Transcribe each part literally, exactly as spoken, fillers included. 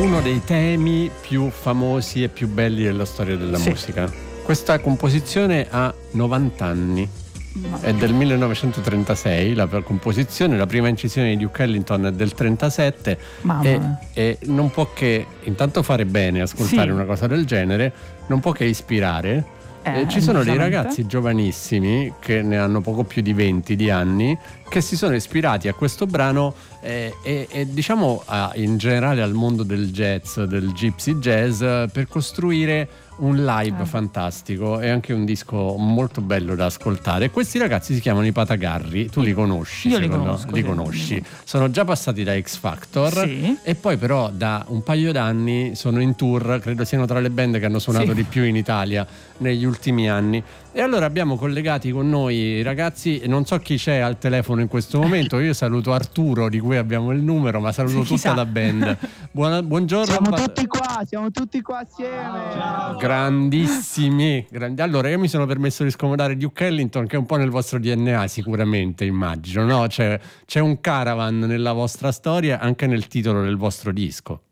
uno dei temi più famosi e più belli della storia della sì. musica. Questa composizione ha novanta anni. È del millenovecentotrentasei la composizione, la prima incisione di Duke Ellington è del trentasette e, e non può che intanto fare bene ascoltare sì. una cosa del genere, non può che ispirare. Eh, eh, ci sono dei ragazzi giovanissimi che ne hanno poco più di venti di anni che si sono ispirati a questo brano eh, e, e diciamo a, in generale al mondo del jazz, del gypsy jazz, per costruire un live ah. fantastico e anche un disco molto bello da ascoltare. Questi ragazzi si chiamano i Patagarri, tu li conosci? Io li conosco, li conosci. Sono già passati da X Factor sì. e poi però da un paio d'anni sono in tour, credo siano tra le band che hanno suonato sì. di più in Italia negli ultimi anni. E allora abbiamo collegati con noi i ragazzi, non so chi c'è al telefono in questo momento, io saluto Arturo di cui abbiamo il numero, ma saluto sì, tutta la band. Buona, buongiorno. Siamo tutti qua, siamo tutti qua assieme. Ciao. Grandissimi. Grandi. Allora io mi sono permesso di scomodare Duke Ellington, che è un po' nel vostro D N A sicuramente, immagino, no? C'è, c'è un caravan nella vostra storia, anche nel titolo del vostro disco.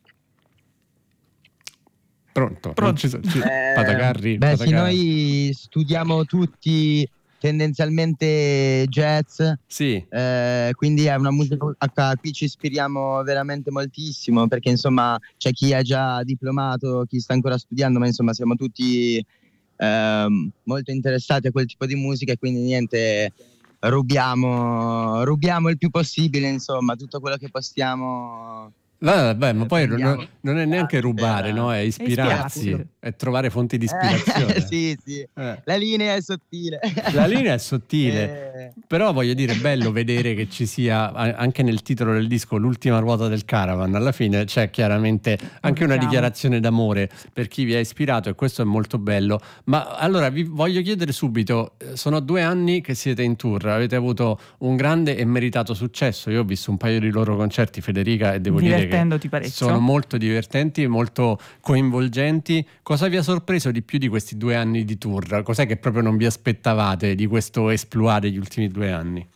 Pronto? Pronto. Ci, ci, eh, Patagarri, beh, Patagarri. Sì, noi studiamo tutti tendenzialmente jazz, sì. eh, quindi è una musica a cui ci ispiriamo veramente moltissimo, perché insomma c'è chi è già diplomato, chi sta ancora studiando, ma insomma siamo tutti eh, molto interessati a quel tipo di musica e quindi niente, rubiamo, rubiamo il più possibile, insomma, tutto quello che possiamo. No, beh, ma poi non, non è neanche rubare, no? È ispirarsi, è, è trovare fonti di ispirazione. Eh, sì, sì. Eh. La linea è sottile. La linea è sottile, eh. però voglio dire, è bello vedere che ci sia anche nel titolo del disco l'ultima ruota del caravan. Alla fine c'è chiaramente anche una dichiarazione d'amore per chi vi ha ispirato e questo è molto bello. Ma allora vi voglio chiedere subito, sono due anni che siete in tour, avete avuto un grande e meritato successo. Io ho visto un paio di loro concerti, Federica, e devo dire parecchio. Sono molto divertenti e molto coinvolgenti. Cosa vi ha sorpreso di più di questi due anni di tour? Cos'è che proprio non vi aspettavate di questo esploit degli ultimi due anni?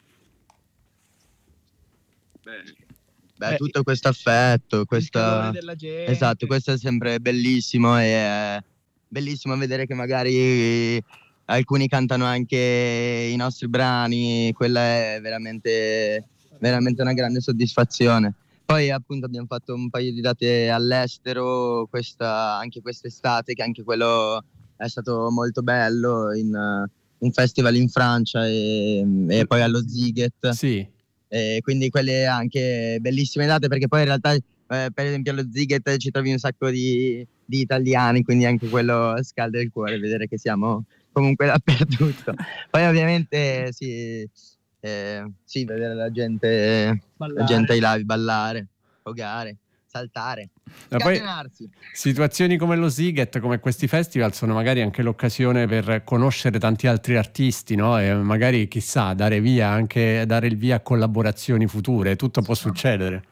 Beh, tutto questo affetto, questa... esatto, questo è sempre bellissimo e è bellissimo vedere che magari alcuni cantano anche i nostri brani, quella è veramente, veramente una grande soddisfazione. Poi appunto abbiamo fatto un paio di date all'estero, questa, anche quest'estate, che anche quello è stato molto bello, in uh, un festival in Francia e, e poi allo Ziget. Sì. E quindi quelle anche bellissime date, perché poi in realtà eh, per esempio allo Ziget ci trovi un sacco di, di italiani, quindi anche quello scalda il cuore, vedere che siamo comunque dappertutto. Poi ovviamente sì... Eh, sì, vedere la gente, la gente ai live ballare, giocare, saltare, scatenarsi. Situazioni come lo Ziget, come questi festival, sono magari anche l'occasione per conoscere tanti altri artisti, no? E magari chissà dare via anche dare il via a collaborazioni future. Tutto può succedere.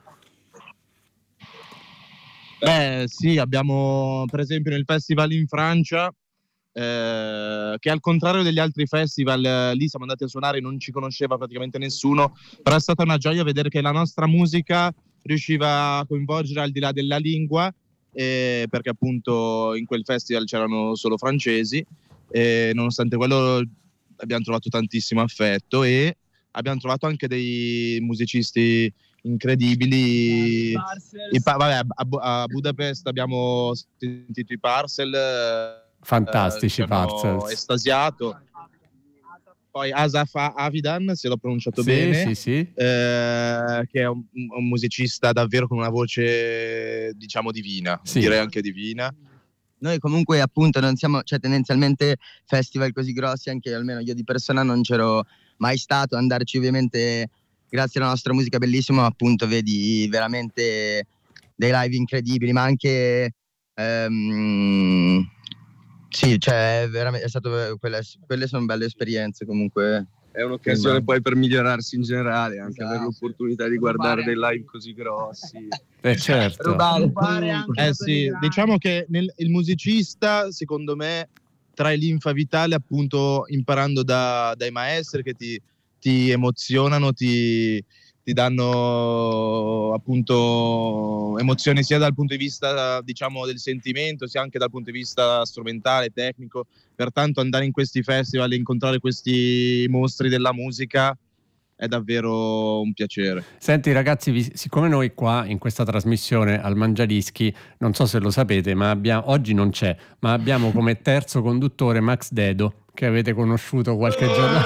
Beh, sì, abbiamo per esempio nel festival in Francia. Eh, che al contrario degli altri festival eh, lì siamo andati a suonare, non ci conosceva praticamente nessuno, però è stata una gioia vedere che la nostra musica riusciva a coinvolgere al di là della lingua, eh, perché appunto in quel festival c'erano solo francesi e nonostante quello abbiamo trovato tantissimo affetto e abbiamo trovato anche dei musicisti incredibili. I pa- vabbè, a, a Budapest abbiamo sentito i Parcel, fantastici, eh, Parcels, estasiato. Poi Asaf Avidan, se l'ho pronunciato sì, bene, sì, sì. Eh, che è un, un musicista davvero con una voce diciamo divina, sì. direi anche divina. Noi comunque appunto non siamo, cioè tendenzialmente festival così grossi, anche almeno io di persona non c'ero mai stato, andarci ovviamente grazie alla nostra musica bellissima, appunto vedi veramente dei live incredibili, ma anche ehm, sì, cioè veramente è stato quelle, quelle sono belle esperienze comunque. È un'occasione sì, poi per migliorarsi in generale, anche esatto. avere l'opportunità di guardare dei live così grossi. Eh certo. Rubare, rubare anche eh sì, diciamo che nel, il musicista, secondo me, trae linfa vitale appunto imparando da, dai maestri che ti, ti emozionano, ti, ti danno appunto emozioni sia dal punto di vista, diciamo, del sentimento, sia anche dal punto di vista strumentale, tecnico. Pertanto andare in questi festival e incontrare questi mostri della musica è davvero un piacere. Senti ragazzi, vi, siccome noi qua in questa trasmissione al Mangiadischi, non so se lo sapete, ma abbiamo, oggi non c'è, ma abbiamo come terzo conduttore Max Dedo, che avete conosciuto qualche giorno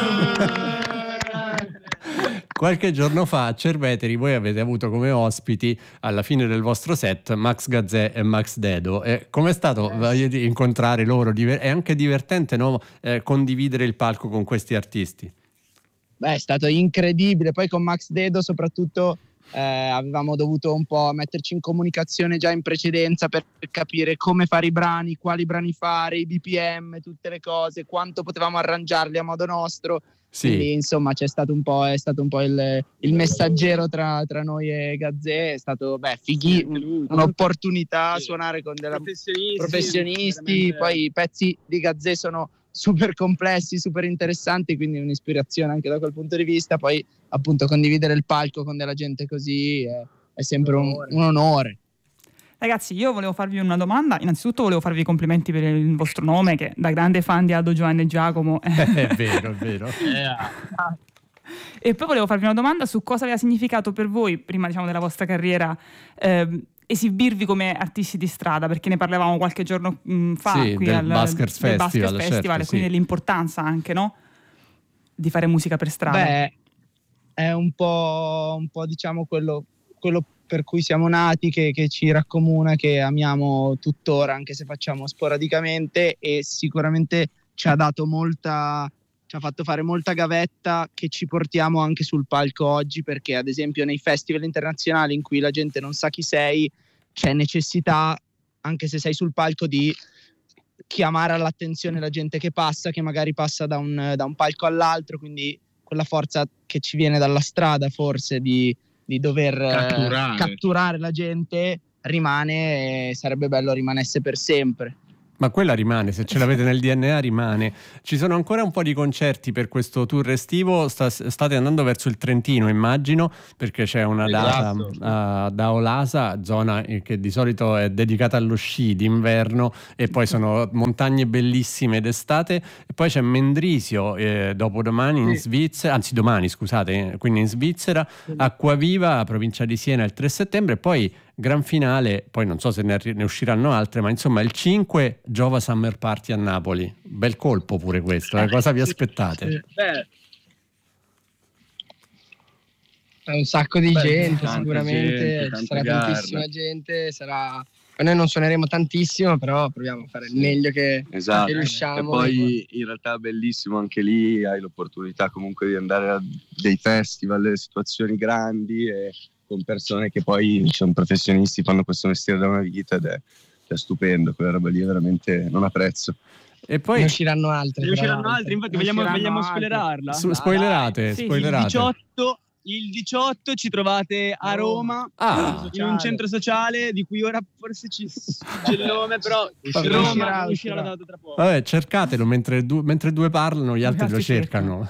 qualche giorno fa a Cerveteri. Voi avete avuto come ospiti alla fine del vostro set Max Gazzè e Max Dedo. E com'è stato eh. incontrare loro? È anche divertente, no? Eh, condividere il palco con questi artisti. Beh, è stato incredibile. Poi con Max Dedo soprattutto eh, avevamo dovuto un po' metterci in comunicazione già in precedenza per capire come fare i brani, quali brani fare, i B P M, tutte le cose, quanto potevamo arrangiarli a modo nostro. Sì. Quindi insomma c'è stato un po', è stato un po' il, il messaggero tra, tra noi e Gazzè. È stato beh, fighi, un'opportunità sì. suonare con della professionisti, professionisti. Poi i pezzi di Gazzè sono super complessi, super interessanti, quindi un'ispirazione anche da quel punto di vista. Poi appunto condividere il palco con della gente così è, è sempre un, un onore. Ragazzi, io volevo farvi una domanda. Innanzitutto volevo farvi i complimenti per il vostro nome, che da grande fan di Aldo, Giovanni e Giacomo è vero, è vero. Yeah. E poi volevo farvi una domanda su cosa aveva significato per voi, prima diciamo della vostra carriera, eh, esibirvi come artisti di strada, perché ne parlavamo qualche giorno mh, fa sì, qui del al Buskers del Festival, Buskers Festival certo, e quindi sì. l'importanza anche, no? Di fare musica per strada. Beh, è un po', un po' diciamo quello, quello per cui siamo nati, che, che ci raccomuna, che amiamo tuttora, anche se facciamo sporadicamente, e sicuramente ci ha dato molta, ci ha fatto fare molta gavetta che ci portiamo anche sul palco oggi, perché ad esempio nei festival internazionali in cui la gente non sa chi sei, c'è necessità, anche se sei sul palco, di chiamare all'attenzione la gente che passa, che magari passa da un, da un palco all'altro, quindi quella forza che ci viene dalla strada forse di di dover catturare. Eh, catturare la gente rimane, e sarebbe bello rimanesse per sempre. Ma quella rimane, se ce l'avete nel D N A rimane. Ci sono ancora un po' di concerti per questo tour estivo. Sta, state andando verso il Trentino, immagino, perché c'è una data uh, da Olasa, zona che di solito è dedicata allo sci d'inverno, e poi sono montagne bellissime d'estate. E poi c'è Mendrisio eh, dopodomani in sì. Svizzera, anzi domani scusate, quindi in Svizzera, Acquaviva, provincia di Siena, il tre settembre, e poi gran finale, poi non so se ne, ne usciranno altre, ma insomma il cinque Giova Summer Party a Napoli. Bel colpo pure questo, eh? Cosa vi aspettate? Beh, è un sacco di Beh, gente, sicuramente gente, ci sarà garra. Tantissima gente, sarà... Noi non suoneremo tantissimo, però proviamo a fare il meglio che, esatto. che riusciamo. E poi in realtà è bellissimo anche lì, hai l'opportunità comunque di andare a dei festival, delle situazioni grandi e con persone che poi sono professionisti, fanno questo mestiere da una vita, ed è, è stupendo. Quella roba lì veramente non ha prezzo. E poi ne usciranno altre. Ne usciranno altre, infatti vogliamo, vogliamo spoilerarla. Su, spoilerate, sì, spoilerate. Il diciotto, il diciotto ci trovate a Roma, ah, in un centro sociale di cui ora forse ci c'è il nome, però uscirà, Roma uscirà, uscirà la data tra poco. Vabbè, cercatelo mentre, du- mentre due parlano, gli altri lo cercano.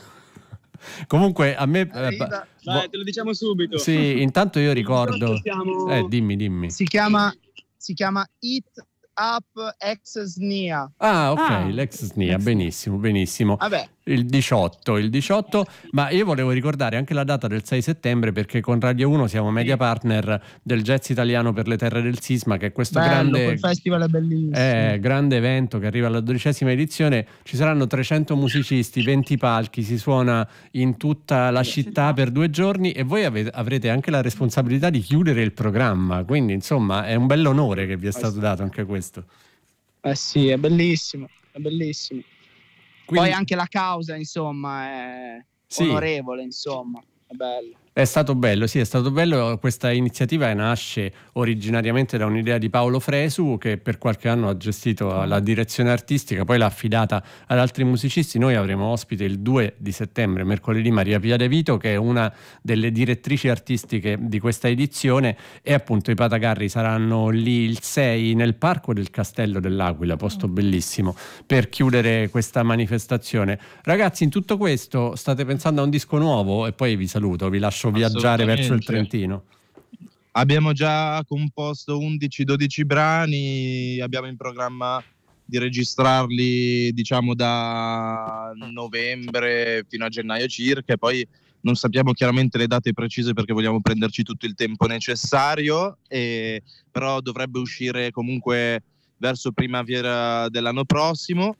Comunque a me eh, Dai, te lo diciamo subito. Sì, intanto io ricordo siamo... eh dimmi dimmi si chiama si chiama It Up ex S N I A. Ah, ok, ah, l'ex S N I A, benissimo, benissimo. Vabbè. Il diciotto, il diciotto, ma io volevo ricordare anche la data del sei settembre, perché con Radio uno siamo media partner del Jazz Italiano per le Terre del Sisma, che è questo Bello, grande quel festival è bellissimo. È grande evento che arriva alla dodicesima edizione. Ci saranno trecento musicisti, venti palchi, si suona in tutta la città per due giorni, e voi avete, avrete anche la responsabilità di chiudere il programma, quindi insomma è un bell'onore che vi è stato dato anche questo. Eh sì, è bellissimo, è bellissimo. Quindi, poi anche la causa, insomma, è sì. onorevole, insomma, è bello. È stato bello, sì, è stato bello. Questa iniziativa nasce originariamente da un'idea di Paolo Fresu, che per qualche anno ha gestito la direzione artistica, poi l'ha affidata ad altri musicisti. Noi avremo ospite il due di settembre, mercoledì, Maria Pia De Vito, che è una delle direttrici artistiche di questa edizione, e appunto i Patacarri saranno lì il sei nel Parco del Castello dell'Aquila, posto bellissimo, per chiudere questa manifestazione. Ragazzi, in tutto questo state pensando a un disco nuovo? E poi vi saluto, vi lascio faccio viaggiare verso il Trentino. Abbiamo già composto undici dodici brani, abbiamo in programma di registrarli diciamo da novembre fino a gennaio circa, e poi non sappiamo chiaramente le date precise perché vogliamo prenderci tutto il tempo necessario, e, però dovrebbe uscire comunque verso primavera dell'anno prossimo.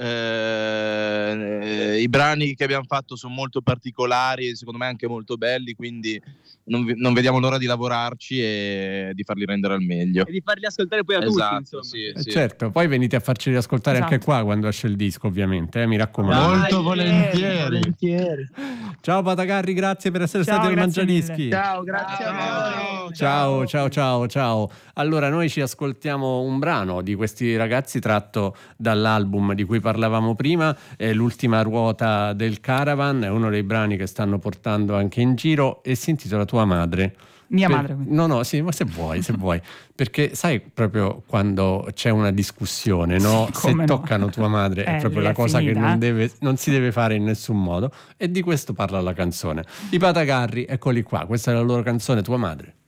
Eh, i brani che abbiamo fatto sono molto particolari e secondo me anche molto belli, quindi non, non vediamo l'ora di lavorarci e di farli rendere al meglio e di farli ascoltare poi a esatto, tutti, insomma. sì, Eh, sì. certo, poi venite a farceli ascoltare Esatto. anche qua quando esce il disco, ovviamente, eh, mi raccomando. Molto Dai, volentieri. volentieri. Ciao Patacarri, grazie per essere Ciao, stati al grazie Mangiadischi. Ciao, grazie Ciao. a voi. Ciao, ciao, ciao, ciao. Allora, noi ci ascoltiamo un brano di questi ragazzi tratto dall'album di cui parlavamo prima, è L'ultima ruota del Caravan, è uno dei brani che stanno portando anche in giro e si intitola Tua madre. Mia Per- madre. quindi. No, no, sì, ma se vuoi, se vuoi. Perché sai proprio quando c'è una discussione, no? Sì, Se come no. toccano tua madre è Eh, proprio lì la è cosa finita, che non, eh. deve, non si deve fare in nessun modo, e di questo parla la canzone. I Patacarri, eccoli qua, questa è la loro canzone, Tua madre.